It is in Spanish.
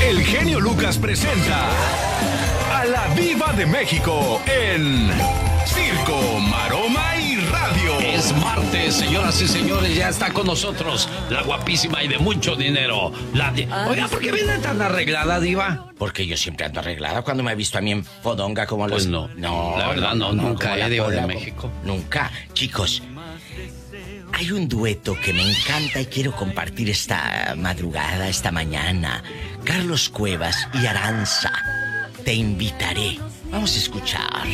El genio Lucas presenta a la Diva de México en Circo, Maroma y Radio. Es martes, señoras y señores, ya está con nosotros la guapísima y de mucho dinero. Oiga, ¿por qué viene tan arreglada, Diva? Porque yo siempre ando arreglada. Cuando me he visto a mí en fodonga como Pues los... no, la verdad no, nunca, Diva de México. Nunca. Chicos, hay un dueto que me encanta y quiero compartir esta madrugada, esta mañana. Carlos Cuevas y Aranza. Te invitaré. Vamos a escuchar.